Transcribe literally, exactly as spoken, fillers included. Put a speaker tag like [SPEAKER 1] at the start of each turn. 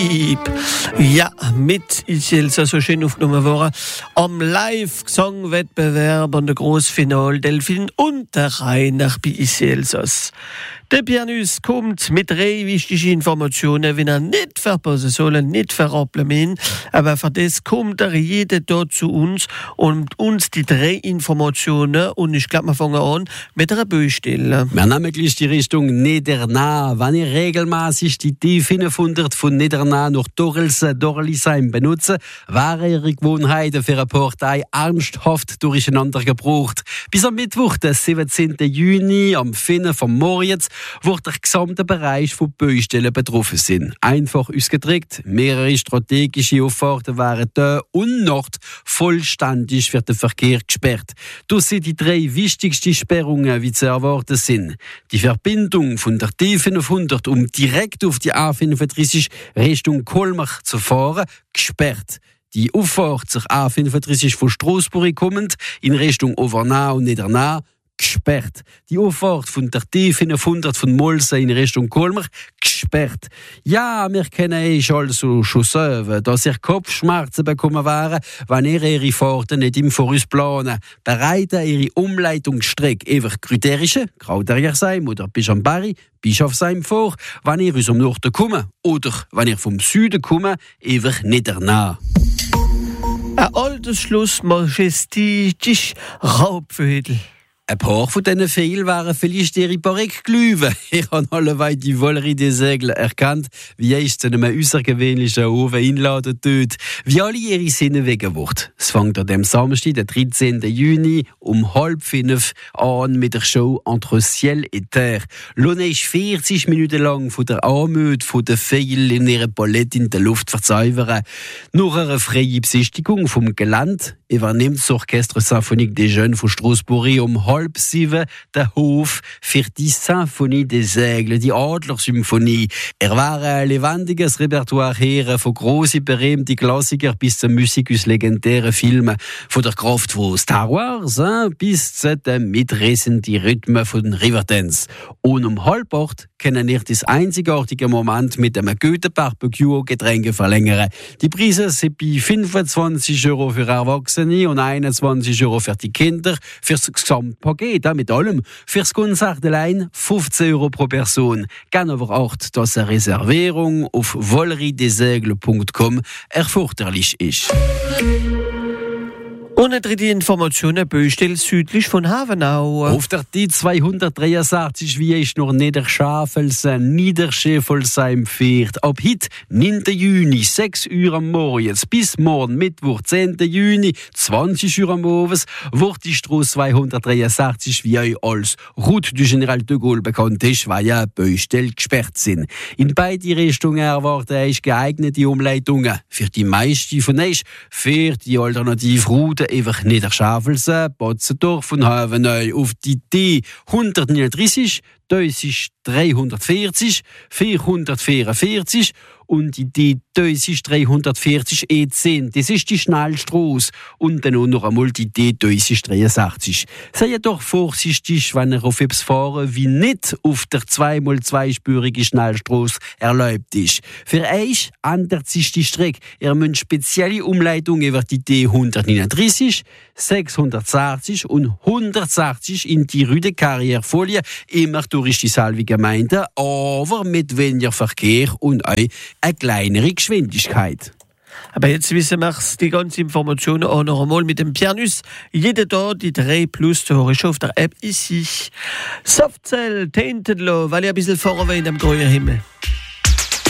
[SPEAKER 1] Ja, mit ist Elsa so schön aufgenommen worden. Am Live-Gesang-Wettbewerb an der Großfinale Delfin und der Rhein nach bei Elsass. Der Pianist kommt mit drei wichtigen Informationen, wenn er nicht verpassen soll, nicht verrappeln. Aber für das kommt er jeden Tag zu uns und uns die drei Informationen. Und ich glaube, wir fangen an mit einer Baustelle.
[SPEAKER 2] Wir nehmen gleich die Richtung Niedernach. Wenn ihr regelmäßig die T fünfhundert von Niedernach nach Dorlsen, Dorlisheim benutzt, wären ihre Gewohnheiten für eine Partei ernsthaft durcheinander gebraucht. Bis am Mittwoch, den siebzehnten Juni, am Finnen vom Moritz, wird der gesamte Bereich von Baustellen betroffen sind. Einfach ausgedrückt, mehrere strategische Auffahrten wären da und Nord vollständig für den Verkehr gesperrt. Das sind die drei wichtigsten Sperrungen, wie zu erwarten sind. Die Verbindung von der T fünfhundert, um direkt auf die A fünfunddreißig Richtung Colmar zu fahren, gesperrt. Die Auffahrt zur A fünfunddreißig von Strasbourg kommend in Richtung Overnach und Niedernach, gesperrt. Die Auffahrt von der T fünfhundert von Molsen in Richtung Colmar, gesperrt. Ja, wir können euch also schon sagen, dass ihr Kopfschmerzen bekommen wären, wenn ihr ihre Fahrten nicht im Voraus planen. Bereiten ihre Umleitungsstrecke einfach Kriterische, Graudergersheim oder Bischambari, Bischofsheim vor, wenn ihr aus dem Norden kommt oder wenn ihr vom Süden kommt, einfach Niedernach.
[SPEAKER 1] Ein altes Schloss, majestätisch Raubvögel.
[SPEAKER 2] Ein paar von diesen Fehlen wären vielleicht ihre Barrique gelaufen. Ich habe alleweit die Valerie des Aigles erkannt, wie ich zu einem außergewöhnlichen Ofen einladen tut, wie alle ihre Sinne wegen wird. Es fängt an dem Samstag, den dreizehnten Juni, um halb fünf an mit der Show Entre Ciel et Terre. Lohne ist vierzig Minuten lang von der Anmut von der Feilen in ihrer Palette in der Luft verzaubern. Nach einer freien Besichtigung vom Gelände übernimmt das Orchestre Symphonique des Jeunes von Strasbourg um halb sieben der Hof für die Symphonie des Aigles, die Adlersymphonie. Er war ein lebendiges Repertoire her, von grossen, berühmten Klassikern bis zur Musik aus legendären Filmen, von der Kraft von Star Wars hein, bis zu den mitreißenden Rhythmen von Riverdance. Und um halb acht können ihr das einzigartige Moment mit einem guten Barbecue-Getränke verlängern. Die Preise sind bei fünfundzwanzig Euro für Erwachsene und einundzwanzig Euro für die Kinder. Fürs Gesamtpaket, mit allem, fürs Konzert allein fünfzehn Euro pro Person. Gerne aber acht, dass eine Reservierung auf valerie des aigles punkt com erforderlich ist.
[SPEAKER 1] Und eine dritte Information, eine Baustelle südlich von Havenau.
[SPEAKER 2] Auf der T zweihundertdreiundsechzig, wie ich noch Niederschaffelsen, Niederschäfelsheim fährt. Ab heute, neunten Juni, sechs Uhr am Morgen, bis morgen Mittwoch, zehnten Juni, zwanzig Uhr am Abend, wird die Strasse zweihundertdreiundsechzig, wie euch als Route du General de Gaulle bekannt ist, weil ja Baustelle gesperrt sind. In beide Richtungen erwarten euch geeignete Umleitungen. Für die meisten von euch fährt die Alternativroute einfach Niederschaffelsen, Botzendorf und Havenau auf die T hundertneununddreißig, das ist dreihundertvierzig, vierhundertvierundvierzig und die T dreihundertvierzig E zehn. Das ist die Schnellstrasse. Und dann auch noch einmal die T dreiundsechzig. Seid doch vorsichtig, wenn ihr auf etwas fahren, wie nicht auf der zwei mal zwei-spurige Schnellstrasse erlaubt ist. Für euch ändert sich die Strecke. Ihr müsst spezielle Umleitungen über die T hundertneununddreißig, sechshundertsechzig und hundertsechzig in die Rue de Carrière-Folie immer durch die selbe Gemeinde, aber mit weniger Verkehr und auch eine kleinere Geschwindigkeit.
[SPEAKER 1] Aber jetzt wissen wir die ganzen Informationen auch noch einmal mit dem Pianus. Jeder da die drei plus zu hören auf der App ist ich. Softzell, Tainted Love, weil ich ein bisschen vorher in dem treuen Himmel.